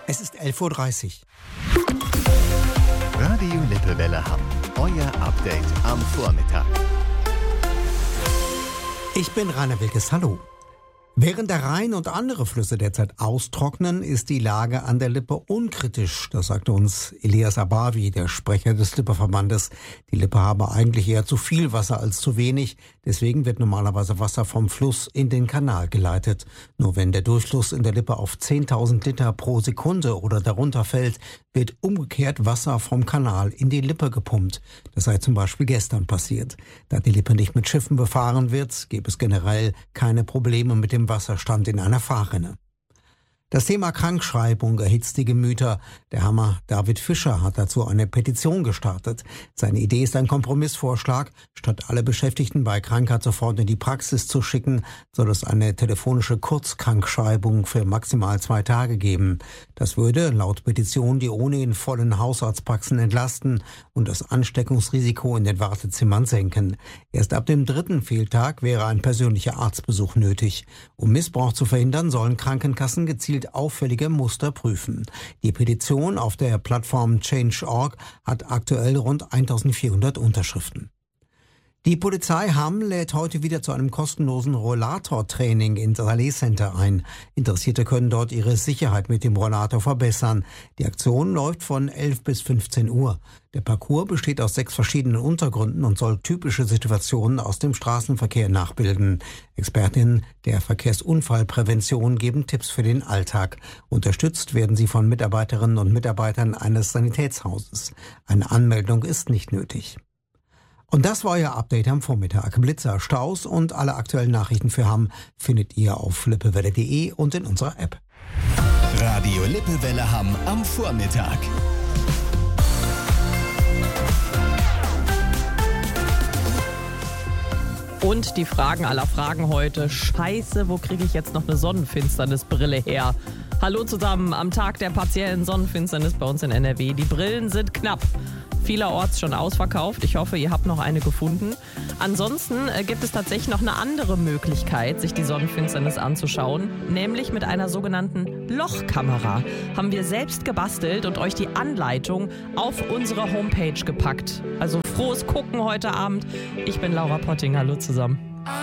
Es ist 11.30 Uhr. Radio Lippewelle Hamm. Euer Update am Vormittag. Ich bin Rainer Wilkes. Hallo. Während der Rhein und andere Flüsse derzeit austrocknen, ist die Lage an der Lippe unkritisch. Das sagte uns Elias Abavi, der Sprecher des Lippeverbandes. Die Lippe habe eigentlich eher zu viel Wasser als zu wenig. Deswegen wird normalerweise Wasser vom Fluss in den Kanal geleitet. Nur wenn der Durchfluss in der Lippe auf 10.000 Liter pro Sekunde oder darunter fällt, wird umgekehrt Wasser vom Kanal in die Lippe gepumpt. Das sei zum Beispiel gestern passiert. Da die Lippe nicht mit Schiffen befahren wird, gäbe es generell keine Probleme mit dem Wasserstand in einer Fahrrinne. Das Thema Krankschreibung erhitzt die Gemüter. Der Hammer David Fischer hat dazu eine Petition gestartet. Seine Idee ist ein Kompromissvorschlag. Statt alle Beschäftigten bei Krankheit sofort in die Praxis zu schicken, soll es eine telefonische Kurzkrankschreibung für maximal 2 Tage geben. Das würde laut Petition die ohnehin vollen Hausarztpraxen entlasten und das Ansteckungsrisiko in den Wartezimmern senken. Erst ab dem 3. Fehltag wäre ein persönlicher Arztbesuch nötig. Um Missbrauch zu verhindern, sollen Krankenkassen gezielt auffällige Muster prüfen. Die Petition auf der Plattform Change.org hat aktuell rund 1400 Unterschriften. Die Polizei Hamm lädt heute wieder zu einem kostenlosen Rollator-Training in Salé Center ein. Interessierte können dort ihre Sicherheit mit dem Rollator verbessern. Die Aktion läuft von 11 bis 15 Uhr. Der Parcours besteht aus 6 verschiedenen Untergründen und soll typische Situationen aus dem Straßenverkehr nachbilden. Expertinnen der Verkehrsunfallprävention geben Tipps für den Alltag. Unterstützt werden sie von Mitarbeiterinnen und Mitarbeitern eines Sanitätshauses. Eine Anmeldung ist nicht nötig. Und das war Ihr Update am Vormittag. Blitzer, Staus und alle aktuellen Nachrichten für Hamm findet ihr auf lippewelle.de und in unserer App. Radio Lippewelle Hamm am Vormittag. Und die Fragen aller Fragen heute. Scheiße, wo kriege ich jetzt noch eine Sonnenfinsternisbrille her? Hallo zusammen, am Tag der partiellen Sonnenfinsternis bei uns in NRW. Die Brillen sind knapp. Vielerorts schon ausverkauft. Ich hoffe, ihr habt noch eine gefunden. Ansonsten gibt es tatsächlich noch eine andere Möglichkeit, sich die Sonnenfinsternis anzuschauen, nämlich mit einer sogenannten Lochkamera. Haben wir selbst gebastelt und euch die Anleitung auf unsere Homepage gepackt. Also frohes Gucken heute Abend. Ich bin Laura Potting. Hallo zusammen.